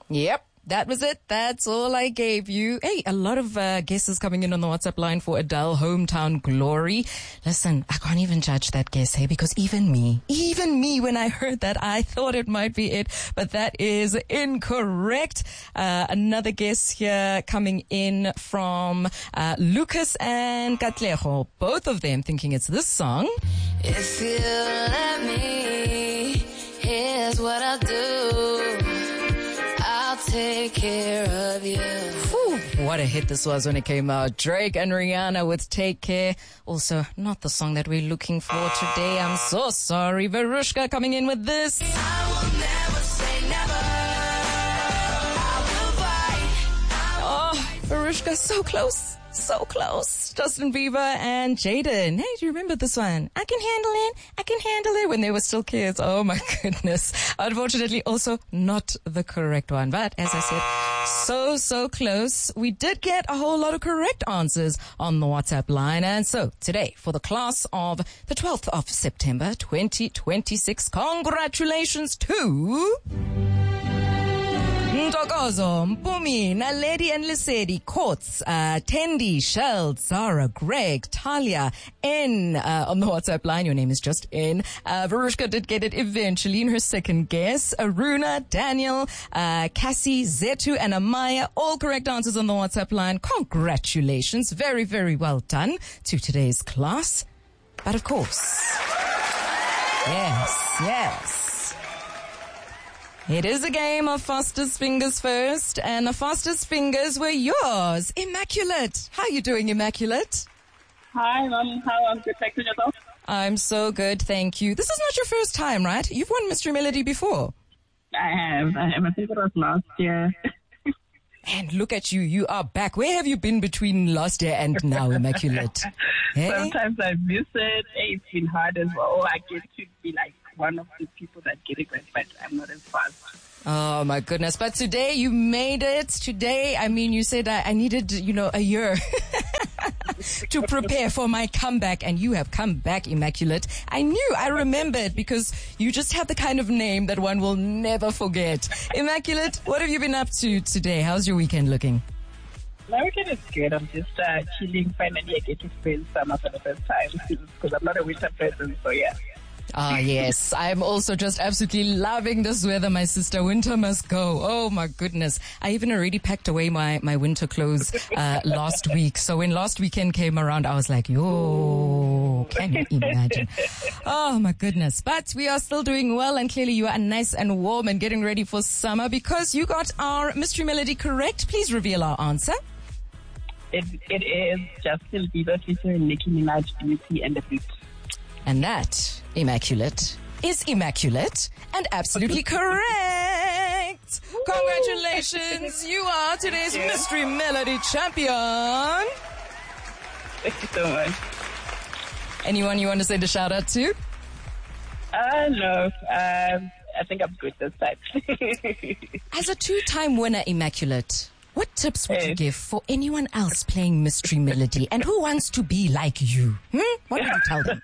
Yep. That was it. That's all I gave you. Hey, a lot of guesses coming in on the WhatsApp line for Adele, Hometown Glory. Listen, I can't even judge that guess, hey, because even me, when I heard that, I thought it might be it, but that is incorrect. Another guess here coming in from Lucas and Katlejo. Both of them thinking it's this song. If you let me, here's what I'll do. I'll take care of you. Whew, what a hit this was when it came out. Drake and Rihanna with Take Care. Also, not the song that we're looking for today. I'm so sorry. Verushka coming in with this. I will never say never. I will fight. Oh, Verushka, so close. So close. Justin Bieber and Jaden. Hey, do you remember this one? I can handle it when they were still kids. Oh my goodness. Unfortunately, also not the correct one. But as I said, so close. We did get a whole lot of correct answers on the WhatsApp line. And so today, for the class of the 12th of September, 2026, congratulations to Ntokozo, Mpumi, Naledi and Lisedi, Courts, Tendi, Shell, Zara, Greg, Talia, N, on the WhatsApp line. Your name is just N. Verushka did get it eventually in her second guess. Aruna, Daniel, Cassie, Zetu, and Amaya, all correct answers on the WhatsApp line. Congratulations. Very, very well done to today's class. But of course, yes. It is a game of fastest fingers first, and the fastest fingers were yours. Immaculate. How are you doing, Immaculate? Hi, Mom. How I'm good. Thanks for yourself. I'm so good, thank you. This is not your first time, right? You've won Mystery Melody before. I have. I think it was last year. And look at you. You are back. Where have you been between last year and now, Immaculate? Hey? Sometimes I miss it. It's been hard as well. I get to be like one of the people that get it, but I'm not as fast. Oh my goodness. But today you made it. Today, I mean, you said I needed, a year to prepare for my comeback, and you have come back, Immaculate. I remembered because you just have the kind of name that one will never forget. Immaculate, what have you been up to today? How's your weekend looking? My weekend is good. I'm just chilling. Finally, I get to spend summer for the first time because I'm not a winter person, so yeah. Ah, yes. I'm also just absolutely loving this weather, my sister. Winter must go. Oh, my goodness. I even already packed away my winter clothes last week. So when last weekend came around, I was like, yo, can you imagine? Oh, my goodness. But we are still doing well, and clearly you are nice and warm and getting ready for summer because you got our Mystery Melody correct. Please reveal our answer. It is Justin Bieber featuring Nicki Minaj, Beauty and the Beat. And that, Immaculate, is immaculate and absolutely correct. Congratulations. You are today's Mystery Melody champion. Thank you so much. Anyone you want to send a shout out to? No. I think I'm good this time. As a two-time winner, Immaculate, what tips would you give for anyone else playing Mystery Melody and who wants to be like you? What would you tell them?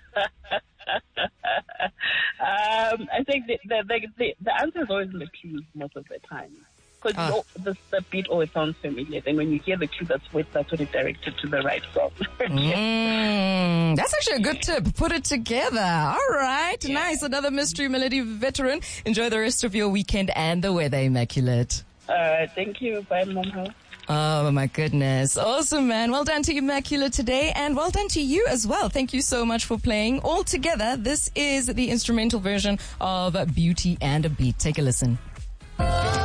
I think the answer is always in the clues most of the time. Because the beat always sounds familiar. Then when you hear the cue, that's what it directed to the right song. That's actually a good tip. Put it together. All right. Yeah. Nice. Another Mystery Melody veteran. Enjoy the rest of your weekend and the weather, Immaculate. Thank you. Bye, Mom. Oh, my goodness. Awesome, man. Well done to Immaculate today, and well done to you as well. Thank you so much for playing. All together, this is the instrumental version of Beauty and a Beat. Take a listen.